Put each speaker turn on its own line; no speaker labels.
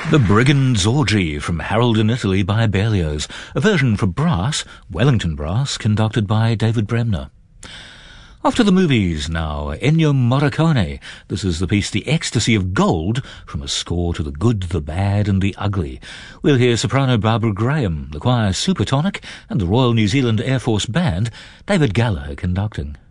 The Brigand's Orgy from Harold in Italy by Berlioz, a version for brass, Wellington Brass, conducted by David Bremner. After the movies now, Ennio Morricone. This is the piece The Ecstasy of Gold, from a score to The Good, the Bad and the Ugly. We'll hear soprano Barbara Graham, the choir Supertonic and the Royal New Zealand Air Force Band, David Gallagher conducting.